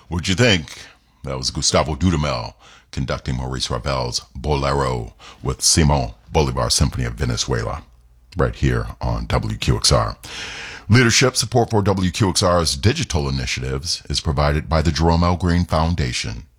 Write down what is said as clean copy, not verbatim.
What'd you think? That was Gustavo Dudamel conducting Maurice Ravel's Bolero with Simon Bolivar Symphony of Venezuela, right here on WQXR. Leadership support for WQXR's digital initiatives is provided by the Jerome L. Green Foundation.